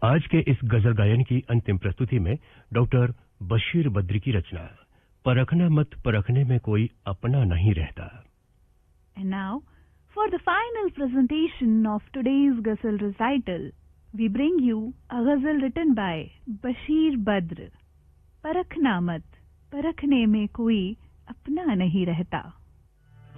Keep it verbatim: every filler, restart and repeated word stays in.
आज के इस गजल गायन की अंतिम प्रस्तुति में डॉक्टर बशीर बद्री की रचना परखना मत परखने में कोई अपना नहीं रहता। And now, for the final presentation of today's ghazal recital, we bring you a ghazal written by Bashir Badr. परखना मत परखने में कोई अपना नहीं रहता।